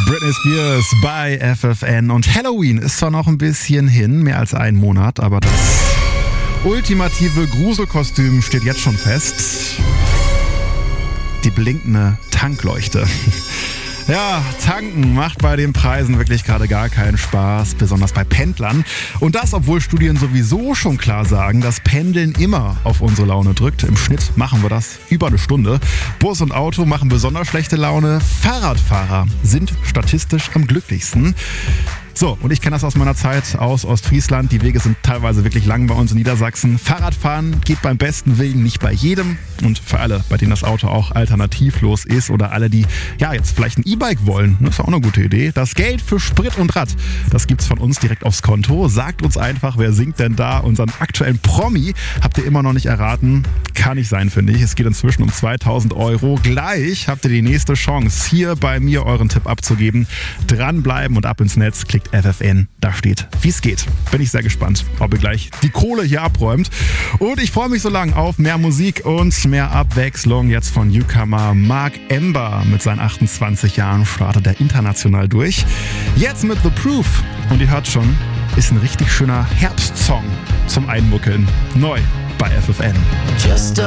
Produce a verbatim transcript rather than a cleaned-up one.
Britney Spears bei F F N. Und Halloween ist zwar noch ein bisschen hin, mehr als einen Monat, aber das ultimative Gruselkostüm steht jetzt schon fest. Die blinkende Tankleuchte. Ja, tanken macht bei den Preisen wirklich gerade gar keinen Spaß, besonders bei Pendlern. Und das, obwohl Studien sowieso schon klar sagen, dass Pendeln immer auf unsere Laune drückt. Im Schnitt machen wir das über eine Stunde. Bus und Auto machen besonders schlechte Laune. Fahrradfahrer sind statistisch am glücklichsten. So, und ich kenne das aus meiner Zeit aus Ostfriesland. Die Wege sind teilweise wirklich lang bei uns in Niedersachsen. Fahrradfahren geht beim besten Willen nicht bei jedem. Und für alle, bei denen das Auto auch alternativlos ist oder alle, die ja jetzt vielleicht ein E-Bike wollen, das ist auch eine gute Idee. Das Geld für Sprit und Rad, das gibt's von uns direkt aufs Konto. Sagt uns einfach, wer singt denn da unseren aktuellen Promi? Habt ihr immer noch nicht erraten? Kann nicht sein, finde ich. Es geht inzwischen um zweitausend Euro. Gleich habt ihr die nächste Chance, hier bei mir euren Tipp abzugeben. Dranbleiben und ab ins Netz. Klickt F F N, da steht, wie es geht. Bin ich sehr gespannt, ob ihr gleich die Kohle hier abräumt. Und ich freue mich so lang auf mehr Musik und mehr Abwechslung. Jetzt von Newcomer Mark Ember. Mit seinen achtundzwanzig Jahren startet er international durch. Jetzt mit The Proof. Und ihr hört schon, ist ein richtig schöner Herbstsong zum Einmuckeln. Neu bei F F N. Just